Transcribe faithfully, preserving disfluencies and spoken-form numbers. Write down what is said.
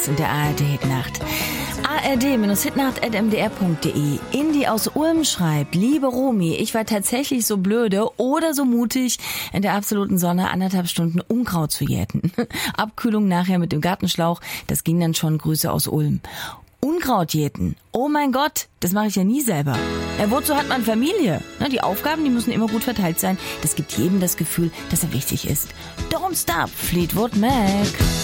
in der A R D-Hitnacht. A R D-Hitnacht at m d r punkt d e. Indi aus Ulm schreibt: Liebe Romy, ich war tatsächlich so blöde oder so mutig, in der absoluten Sonne anderthalb Stunden Unkraut zu jäten. Abkühlung nachher mit dem Gartenschlauch, das ging dann schon. Grüße aus Ulm. Unkraut jäten. Oh mein Gott, das mache ich ja nie selber. Ja, wozu hat man Familie? Na, die Aufgaben, die müssen immer gut verteilt sein. Das gibt jedem das Gefühl, dass er wichtig ist. Don't Stop, Fleetwood Mac.